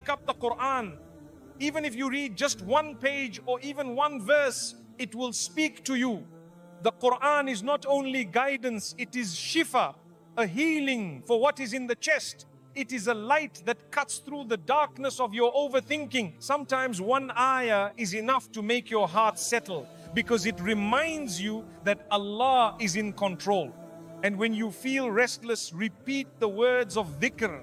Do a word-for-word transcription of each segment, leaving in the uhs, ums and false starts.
pick up the Quran, even if you read just one page or even one verse, it will speak to you. The Quran is not only guidance, it is shifa, a healing for what is in the chest. It is a light that cuts through the darkness of your overthinking. Sometimes one ayah is enough to make your heart settle, because it reminds you that Allah is in control. And when you feel restless, repeat the words of dhikr.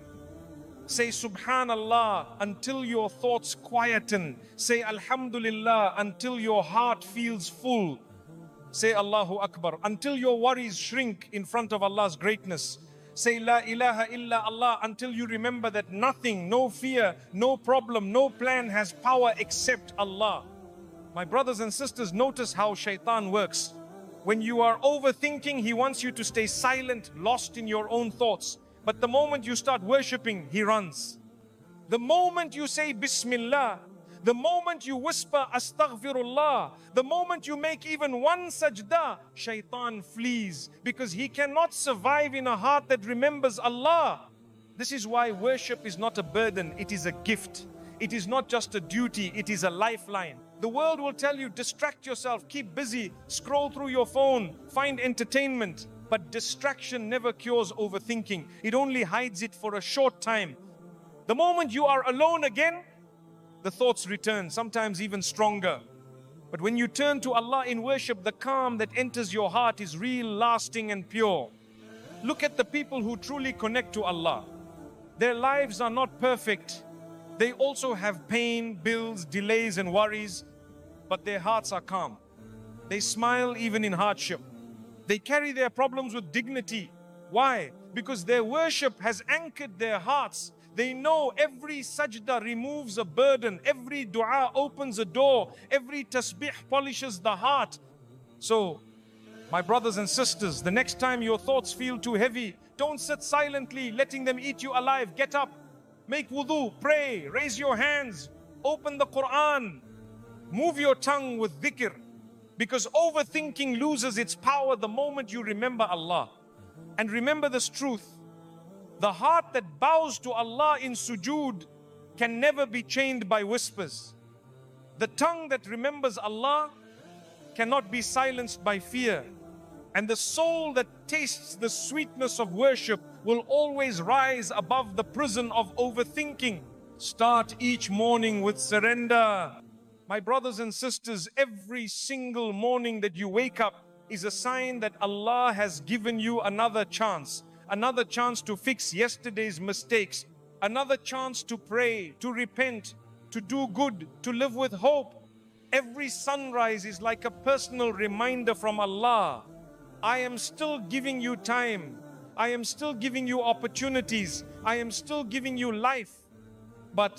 Say Subhanallah until your thoughts quieten. Say Alhamdulillah until your heart feels full. Say Allahu Akbar until your worries shrink in front of Allah's greatness. Say La ilaha illa Allah until you remember that nothing, no fear, no problem, no plan has power except Allah. My brothers and sisters, notice how shaitan works. When you are overthinking, he wants you to stay silent, lost in your own thoughts. But the moment you start worshipping, he runs. The moment you say Bismillah, the moment you whisper Astaghfirullah, the moment you make even one sajda, shaitan flees, because he cannot survive in a heart that remembers Allah. This is why worship is not a burden, it is a gift. It is not just a duty, it is a lifeline. The world will tell you, distract yourself, keep busy, scroll through your phone, find entertainment. But distraction never cures overthinking. It only hides it for a short time. The moment you are alone again, the thoughts return, sometimes even stronger. But when you turn to Allah in worship, the calm that enters your heart is real, lasting and pure. Look at the people who truly connect to Allah. Their lives are not perfect. They also have pain, bills, delays and worries, but their hearts are calm. They smile even in hardship. They carry their problems with dignity. Why? Because their worship has anchored their hearts. They know every sajda removes a burden, every dua opens a door, every tasbih polishes the heart. So, my brothers and sisters, the next time your thoughts feel too heavy, don't sit silently, letting them eat you alive. Get up, make wudu, pray, raise your hands, open the Quran, move your tongue with dhikr. Because overthinking loses its power the moment you remember Allah. And remember this truth. The heart that bows to Allah in sujood can never be chained by whispers. The tongue that remembers Allah cannot be silenced by fear. And the soul that tastes the sweetness of worship will always rise above the prison of overthinking. Start each morning with surrender. My brothers and sisters, every single morning that you wake up is a sign that Allah has given you another chance. Another chance to fix yesterday's mistakes. Another chance to pray, to repent, to do good, to live with hope. Every sunrise is like a personal reminder from Allah. I am still giving you time. I am still giving you opportunities. I am still giving you life. But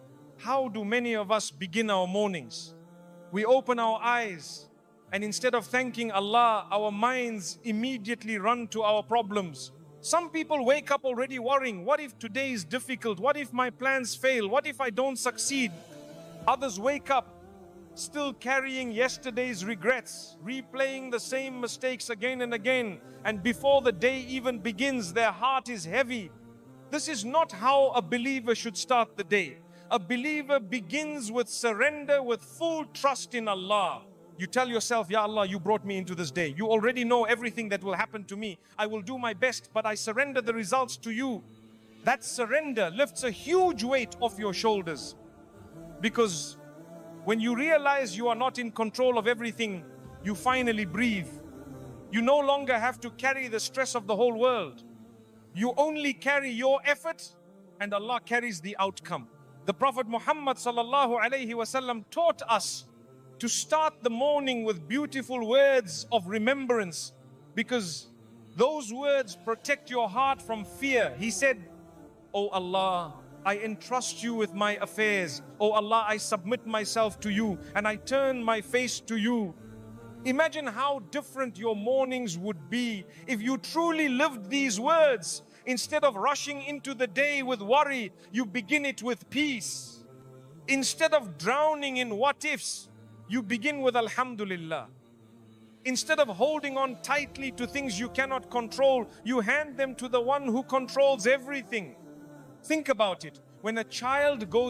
how do many of us begin our mornings? We open our eyes, and instead of thanking Allah, our minds immediately run to our problems. Some people wake up already worrying, what if today is difficult? What if my plans fail? What if I don't succeed? Others wake up still carrying yesterday's regrets, replaying the same mistakes again and again. And before the day even begins, their heart is heavy. This is not how a believer should start the day. A believer begins with surrender, with full trust in Allah. You tell yourself, Ya Allah, you brought me into this day. You already know everything that will happen to me. I will do my best, but I surrender the results to you. That surrender lifts a huge weight off your shoulders. Because when you realize you are not in control of everything, you finally breathe. You no longer have to carry the stress of the whole world. You only carry your effort, and Allah carries the outcome. The Prophet Muhammad sallallahu alaihi wasallam taught us to start the morning with beautiful words of remembrance, because those words protect your heart from fear. He said, "O Allah, I entrust you with my affairs. O Allah, I submit myself to you and I turn my face to you." Imagine how different your mornings would be if you truly lived these words. Instead of rushing into the day with worry, you begin it with peace. Instead of drowning in what ifs, you begin with Alhamdulillah. Instead of holding on tightly to things you cannot control, you hand them to the one who controls everything. Think about it. When a child goes